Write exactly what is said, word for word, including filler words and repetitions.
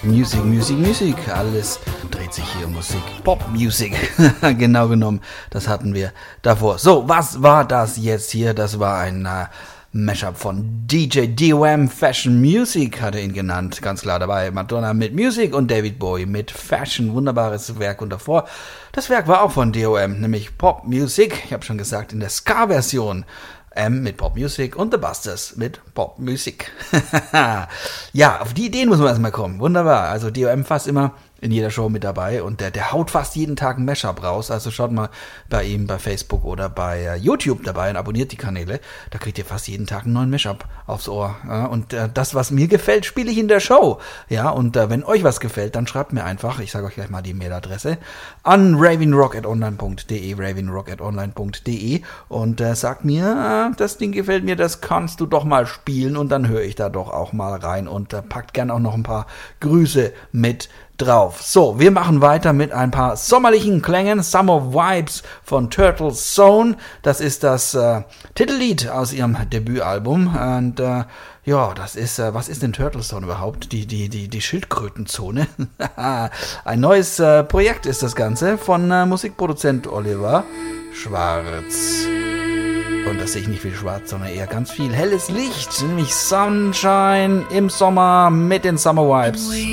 Music, Music, Music, alles dreht sich hier um Musik. Pop-Music, genau genommen, das hatten wir davor. So, was war das jetzt hier? Das war ein äh, Mashup von D J D O M, Fashion Music hat er ihn genannt, ganz klar dabei. Madonna mit Music und David Bowie mit Fashion, wunderbares Werk. Und davor, das Werk war auch von D O M, nämlich Pop Music, ich habe schon gesagt, in der Ska-Version. M mit Pop Music und The Busters mit Pop Music. Ja, auf die Ideen muss man erstmal kommen. Wunderbar. Also D O M fast immer in jeder Show mit dabei und der, der haut fast jeden Tag ein Mashup raus. Also schaut mal bei ihm bei Facebook oder bei uh, YouTube dabei und abonniert die Kanäle. Da kriegt ihr fast jeden Tag einen neuen Mashup aufs Ohr. Ja, und uh, das, was mir gefällt, spiele ich in der Show. Ja, und uh, wenn euch was gefällt, dann schreibt mir einfach, ich sage euch gleich mal die Mailadresse, an ravenrock at online punkt de, ravenrock at online punkt de und uh, sagt mir, uh, das Ding gefällt mir, das kannst du doch mal spielen und dann höre ich da doch auch mal rein und uh, packt gern auch noch ein paar Grüße mit drauf. So, wir machen weiter mit ein paar sommerlichen Klängen. Summer Vibes von Turtle Zone. Das ist das äh, Titellied aus ihrem Debütalbum. Und äh, ja, das ist, äh, was ist denn Turtle Zone überhaupt? Die, die, die, die Schildkrötenzone. Ein neues äh, Projekt ist das Ganze von äh, Musikproduzent Oliver Schwarz. Und das sehe ich nicht viel schwarz, sondern eher ganz viel helles Licht. Nämlich Sunshine im Sommer mit den Summer Vibes.